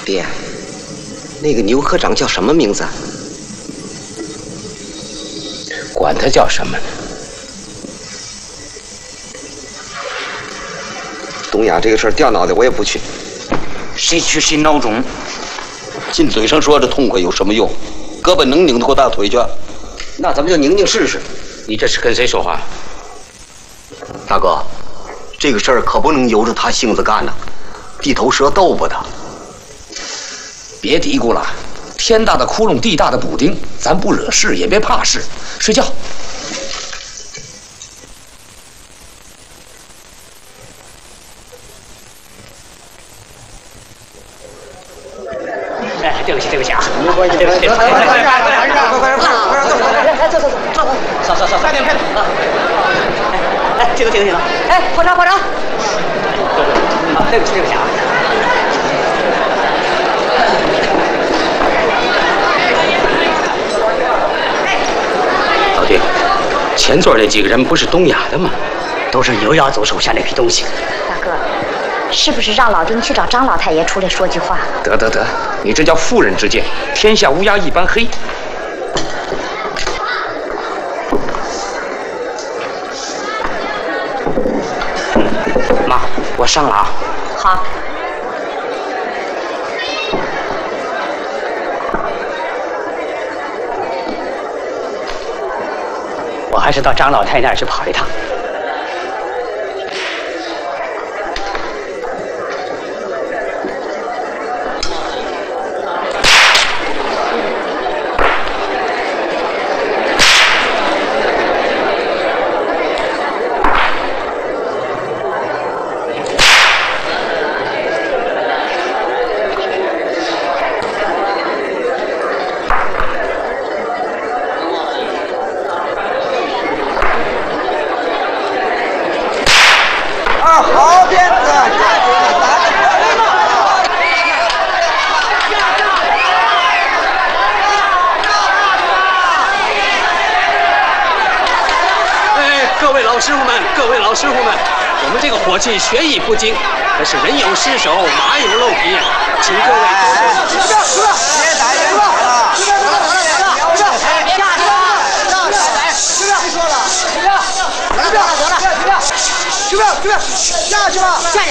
爹，那个牛科长叫什么名字？ 管他叫什么呢？ 东亚这个事儿掉脑袋我也不去。 谁去谁孬种。 尽嘴上说着痛快有什么用？胳膊能拧得过大腿去？ 那咱们就拧拧试试。 你这是跟谁说话？ 大哥，这个事儿可不能由着他性子干呐，地头蛇斗不他。 别嘀咕了，天大的窟窿，地大的补丁，咱不惹事也别怕事，睡觉。 哎，对不起，对不起啊！ 没关系， 对不起， 快走，快点啊！哎，这个停了！哎，炮长！对不起啊！ 老弟，前座那几个人不是东亚的吗？ 都是牛家族手下那批东西。 大哥，是不是让老丁去找张老太爷出来说句话？ 得，你这叫妇人之见，天下乌鸦一般黑。妈，我上了啊。 好。 我还是到张老太那儿去跑一趟。 好片子， 各位老师傅们，我们这个火器学艺不精，可是人有失手，马有漏皮，请各位别打人了，下去吧，下去吧。